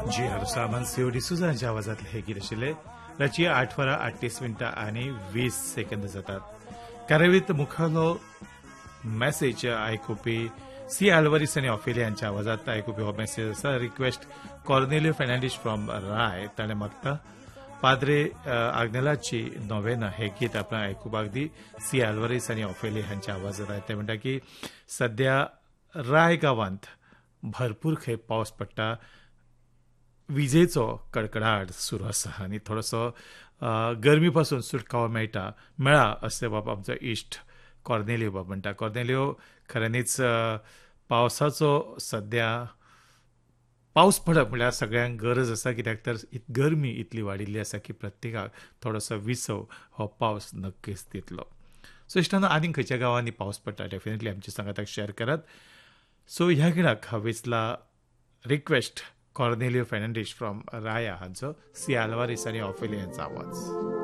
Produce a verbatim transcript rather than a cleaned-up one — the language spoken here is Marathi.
जी हर सामान सीओडी सुजांच्या आवाजातले हे गीत आशिल्ले रातची आठ वरां आठतीस मिनटां आनी वीस सेकंद जातात. कार्यावळीत मुखालो मेसेज आयकुपी सी आल्वारिस आनी ऑफेलियांच्या आवाजात आयकुपी हो मेसेज आसा. Request Cornelio Fernandes from Rai ताणें मागता पाद्रे आग्नेलाची नोवेना हे गीत आपण आयकुपाक दी. सी आल्वारिस आनी ऑफेली हांच्या आवाजात आहे. ते म्हणटा की सध्या राय गांवांत भरपूर खंय पावस पडटा, विजेचो कडकडाट सुरू आसा आनी थोडोसो गरमी पासून सुटकावो मेळटा मेळा असे बाब आमचो इश्ट कॉर्नेलियो बाब म्हणटा. कॉर्नेलियो खऱ्यांनीच पावसाचो सध्या पावस पडप म्हळ्यार सगळ्यांक गरज आसा, कित्याक तर गरमी इतली वाडिल्ली आसा की प्रत्येकाक थोडोसो विसव हो पावस नक्कीच दितलो. सो इश्टानो, आनीक खंयच्या गांवांनी पावस पडटा डेफिनेटली आमच्या सांगाताक शेअर करात. सो ह्या गिणाक हांव वेचला रिक्वेस्ट कॉर्नेलियो फेर्नांडीस फ्रॉम राया हांचो सी आल्वारिस आनी ऑफेलियांचो आवाज.